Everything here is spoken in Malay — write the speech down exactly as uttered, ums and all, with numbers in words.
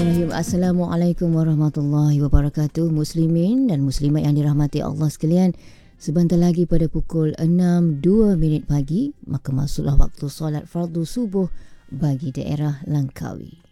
Assalamualaikum warahmatullahi wabarakatuh. Muslimin dan muslimat yang dirahmati Allah sekalian, sebentar lagi pada pukul enam dua minit pagi, maka masuklah waktu solat fardu subuh bagi daerah Langkawi.